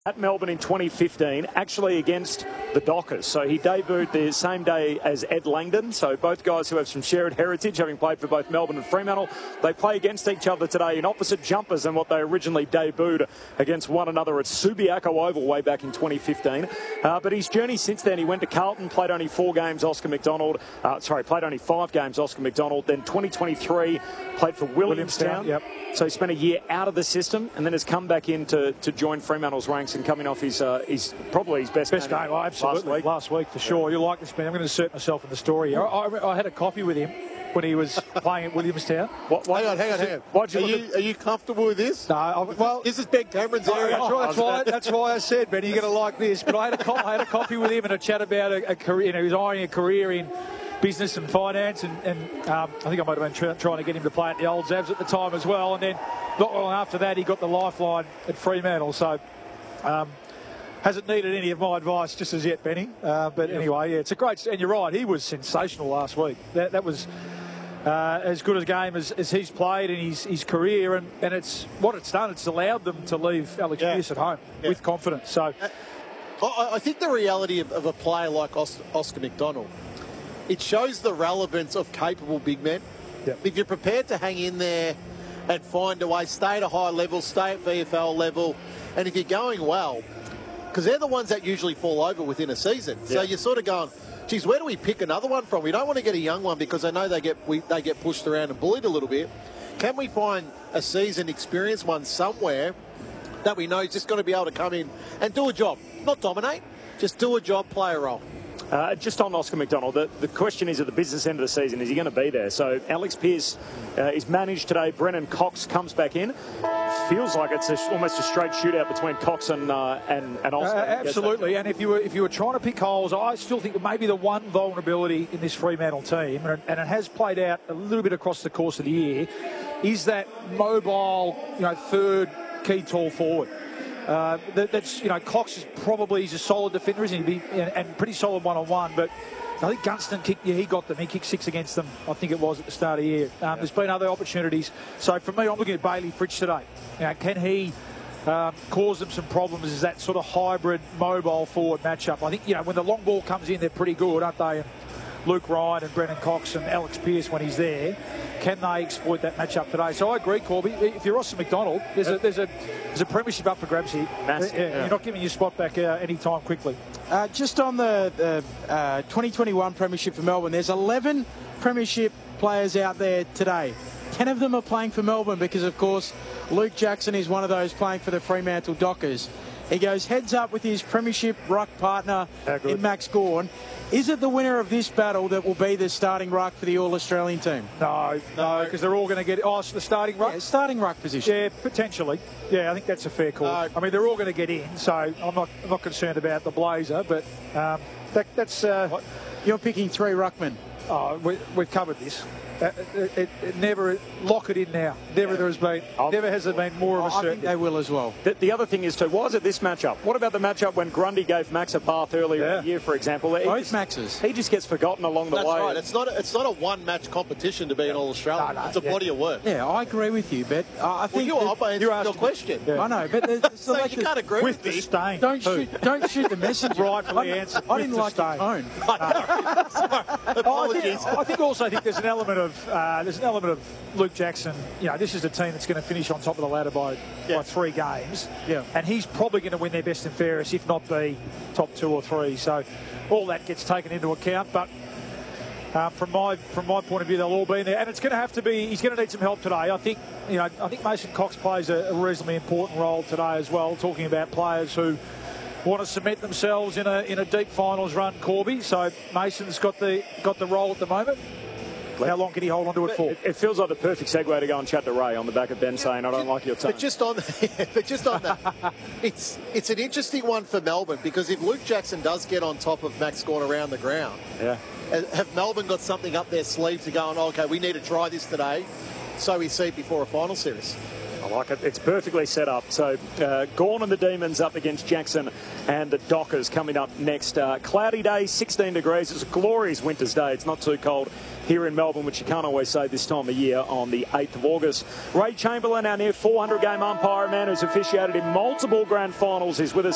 at Melbourne in 2015, actually against the Dockers. So he debuted the same day as Ed Langdon. So both guys who have some shared heritage, having played for both Melbourne and Fremantle. They play against each other today in opposite jumpers than what they originally debuted against one another at Subiaco Oval way back in 2015. But his journey since then, he went to Carlton, played only 4 games, Oscar McDonald. Played only 5 games, Oscar McDonald. Then 2023, played for Williamstown. Yep. So he spent a year out of the system and then has come back in to join Fremantle's ranks and coming off his probably his best game. Oh, absolutely. Last week for sure. You like this man. I'm going to insert myself in the story. I had a coffee with him when he was playing at Williamstown. Hang on. Are you comfortable with this? No. Well, this is Ben Cameron's area. That's why I said, Ben, you're going to like this. But I had a coffee with him and a chat about a career. He was eyeing a career in business and finance, and I think I might have been trying to get him to play at the Old Zabs at the time as well. And then not long after that, he got the lifeline at Fremantle. So hasn't needed any of my advice just as yet, Benny. But anyway, yeah, it's a great. And you're right, he was sensational last week. That was as good a game as he's played in his career, and it's what it's done. It's allowed them to leave Alex Pearce at home with confidence. So I think the reality of a player like Oscar McDonald, it shows the relevance of capable big men. Yep. If you're prepared to hang in there and find a way, stay at a high level, stay at VFL level, and if you're going well, because they're the ones that usually fall over within a season. Yeah. So you're sort of going, geez, where do we pick another one from? We don't want to get a young one because I know they get pushed around and bullied a little bit. Can we find a seasoned, experienced one somewhere that we know is just going to be able to come in and do a job? Not dominate, just do a job, play a role. Just on Oscar McDonald, the question is at the business end of the season, is he going to be there? So Alex Pearce is managed today. Brennan Cox comes back in. Feels like it's almost a straight shootout between Cox and Oscar. Absolutely, and if you were trying to pick holes, I still think maybe the one vulnerability in this Fremantle team, and it has played out a little bit across the course of the year, is that mobile, third key tall forward. Cox is probably he's a solid defender, isn't he? And pretty solid one-on-one, but I think Gunston he got them. He kicked 6 against them, I think it was, at the start of the year. There's been other opportunities. So for me, I'm looking at Bailey Fritsch today. Can he cause them some problems as that sort of hybrid mobile forward matchup? I think, when the long ball comes in, they're pretty good, aren't they? And Luke Ryan and Brennan Cox and Alex Pearce when he's there. Can they exploit that matchup today? So I agree, Corby. If you're Oscar McDonald, there's a premiership up for grabs here. Massive, You're not giving your spot back any time quickly. Just on the 2021 premiership for Melbourne, there's 11 premiership players out there today. 10 of them are playing for Melbourne because, of course, Luke Jackson is one of those playing for the Fremantle Dockers. He goes heads up with his premiership ruck partner in Max Gawn. Is it the winner of this battle that will be the starting ruck for the All-Australian team? No, because they're all going to get the starting ruck? Yeah, starting ruck position. Yeah, potentially. Yeah, I think that's a fair call. I mean, they're all going to get in, so I'm not concerned about the Blazer, but that's... You're picking 3 ruckmen. Oh, we've covered this. It never lock it in now. Never there has been more of a certainty. I think they will as well. The other thing is too, why is it this matchup? What about the matchup when Grundy gave Max a bath earlier in the year, for example? Both Maxes. He just gets forgotten along the way. That's right. It's not a one-match competition to be an All-Australian. It's a body of work. Yeah, I agree with you, but I think you're asking your question. I know, but so you can't agree with the stain. Don't shoot the messenger. Rightfully answered. I didn't like the tone. Apologies. I think there's an element of Luke Jackson. This is a team that's going to finish on top of the ladder by 3 games. Yeah. And he's probably going to win their best and fairest, if not be top 2 or 3. So all that gets taken into account. But from my point of view, they'll all be in there. And it's going to have to be. He's going to need some help today. I think Mason Cox plays a reasonably important role today as well. Talking about players who want to cement themselves in a deep finals run, Corby. So Mason's got the role at the moment. How long can he hold on to it for? It feels like the perfect segue to go and chat to Ray on the back of Ben saying, I don't like your tone. But just on that, it's an interesting one for Melbourne because if Luke Jackson does get on top of Max Gawn around the ground, have Melbourne got something up their sleeve to go on, okay, we need to try this today so we see it before a final series? I like it. It's perfectly set up. So Gawn and the Demons up against Jackson and the Dockers coming up next. Cloudy day, 16 degrees. It's a glorious winter's day. It's not too cold here in Melbourne, which you can't always say this time of year on the 8th of August. Ray Chamberlain, our near 400-game umpire, a man who's officiated in multiple grand finals, is with us.